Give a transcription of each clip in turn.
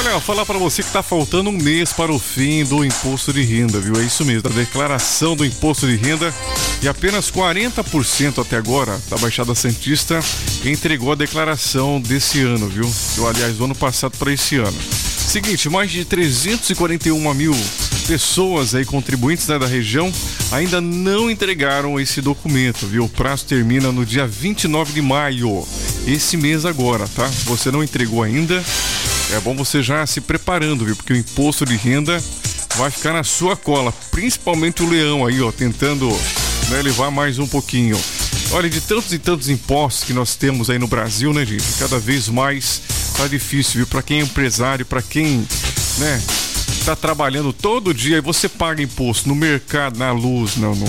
Olha, falar para você que tá faltando um mês para o fim do imposto de renda, viu? É isso mesmo, a declaração do imposto de renda, e apenas 40% até agora da Baixada Santista entregou a declaração desse ano, viu? Aliás, do ano passado para esse ano. Seguinte, mais de 341 mil pessoas aí, contribuintes, né, da região, ainda não entregaram esse documento, viu? O prazo termina no dia 29 de maio, esse mês agora, tá? Se você não entregou ainda, é bom você já se preparando, viu? Porque o imposto de renda vai ficar na sua cola, principalmente o leão aí, ó, tentando, né, levar mais um pouquinho. Olha, de tantos e tantos impostos que nós temos aí no Brasil, né, gente? Cada vez mais tá difícil, viu? Pra quem é empresário, pra quem, né, tá trabalhando todo dia, e você paga imposto no mercado, na luz,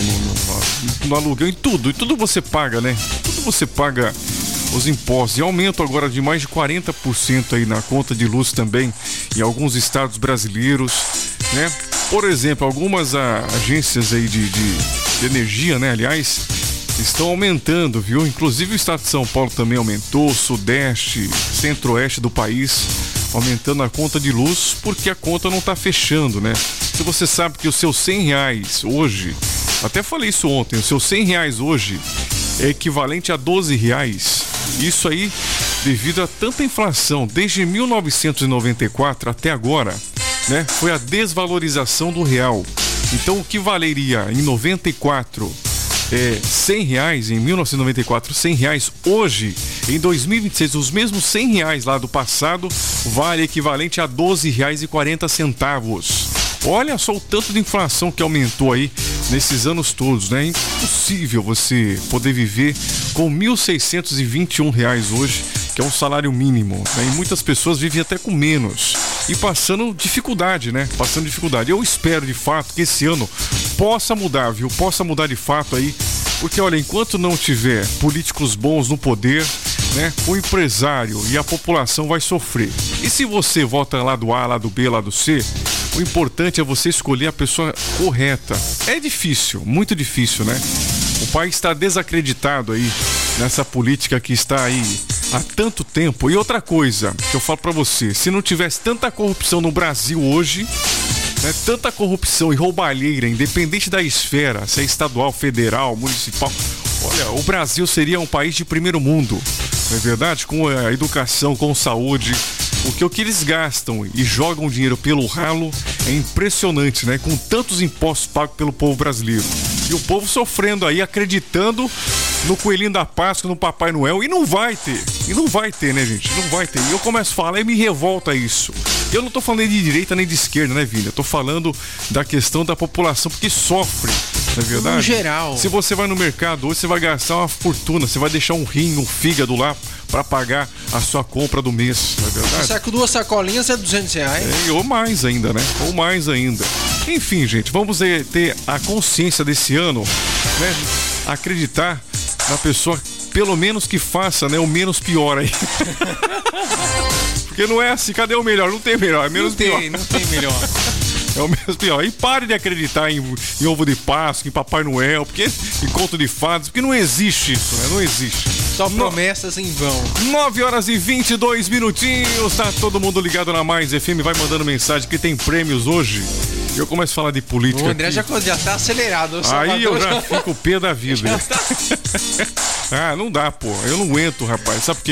no aluguel, em tudo você paga, né? Tudo você paga os impostos, e aumento agora de mais de 40% aí na conta de luz também em alguns estados brasileiros, né? Por exemplo, algumas agências aí de energia, né, aliás, estão aumentando, viu? Inclusive o estado de São Paulo também aumentou, sudeste, centro-oeste do país, aumentando a conta de luz, porque a conta não tá fechando, né? Se você sabe que os seus R$100 hoje, até falei isso ontem, os seus R$100 hoje é equivalente a R$12. Isso aí devido a tanta inflação, desde 1994 até agora, né? Foi a desvalorização do real. Então o que valeria em 94 R$100, em 1994, R$100, hoje, em 2026, os mesmos R$100 lá do passado, vale equivalente a R$12,40. Olha só o tanto de inflação que aumentou aí nesses anos todos, né? É impossível você poder viver com R$1.621 hoje, que é um salário mínimo, né? E muitas pessoas vivem até com menos e passando dificuldade, né? Passando dificuldade. Eu espero de fato que esse ano possa mudar, viu? Possa mudar de fato aí, porque olha, enquanto não tiver políticos bons no poder, né, o empresário e a população vai sofrer. E se você vota lá do A, lá do B, lá do C, o importante é você escolher a pessoa correta. É difícil, muito difícil, né? O país está desacreditado aí nessa política que está aí há tanto tempo. E outra coisa que eu falo pra você, se não tivesse tanta corrupção no Brasil hoje, né, tanta corrupção e roubalheira, independente da esfera, se é estadual, federal, municipal, olha, o Brasil seria um país de primeiro mundo, não é verdade? Com a educação, com saúde. O que eles gastam e jogam dinheiro pelo ralo é impressionante, né? Com tantos impostos pagos pelo povo brasileiro. E o povo sofrendo aí, acreditando no Coelhinho da Páscoa, no Papai Noel, e não vai ter, né, gente? Não vai ter. E eu começo a falar e me revolta isso. Eu não tô falando de direita nem de esquerda, né, Vini? Eu tô falando da questão da população, porque sofre, não é verdade? No geral. Se você vai no mercado hoje, você vai gastar uma fortuna, você vai deixar um rim, um fígado lá para pagar a sua compra do mês, não é verdade? Com 2 sacolinhas é R$200. Ou mais ainda, né? Ou mais ainda. Enfim, gente, vamos ter a consciência desse ano, né? Acreditar na pessoa, pelo menos que faça, né, o menos pior aí. Porque não é assim, cadê o melhor? Não tem melhor, é menos pior. Não tem melhor. É o menos pior. E pare de acreditar em ovo de Páscoa, em Papai Noel, porque em conto de fadas, porque não existe isso, né? Não existe. Só promessas em vão. 9h22, tá todo mundo ligado na Mais FM, vai mandando mensagem que tem prêmios hoje. E eu começo a falar de política. O André aqui. já tá acelerado. Aí eu já fico o pé da vida. Ah, não dá, pô. Eu não aguento, rapaz. Sabe por quê?